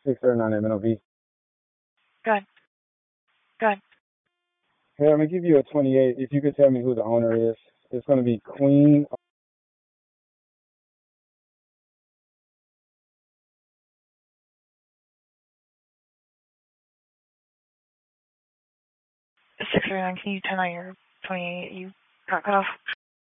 639 MNOV. Good. Good. Hey, I'm gonna give you a 28. If you could tell me who the owner is, it's gonna be Queen. 639, can you turn on your 28? You got cut off.